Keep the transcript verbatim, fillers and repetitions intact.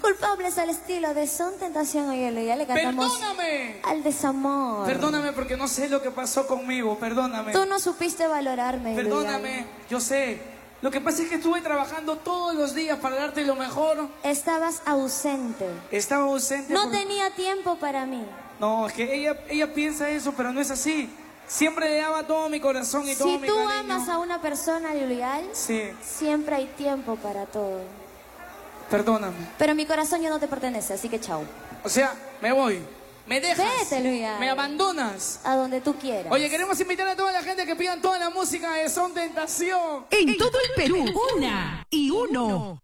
Culpables al estilo de Son Tentación. Oye, ya le cantamos. ¡Perdóname! Al desamor. Perdóname porque no sé lo que pasó conmigo, perdóname. Tú no supiste valorarme, Perdóname, Luyan. yo sé. Lo que pasa es que estuve trabajando todos los días para darte lo mejor. Estabas ausente. Estaba ausente. No por... tenía tiempo para mí. No, es que ella, ella piensa eso, pero no es así. Siempre le daba todo mi corazón y todo mi Si tú cariño. amas a una persona, Lilial, Sí. siempre hay tiempo para todo. Perdóname. Pero mi corazón ya no te pertenece, así que chao. O sea, me voy. Me dejas. Vete, Lilial. Me abandonas. A donde tú quieras. Oye, queremos invitar a toda la gente que pidan toda la música de Son Tentación. En todo el Perú, una y uno.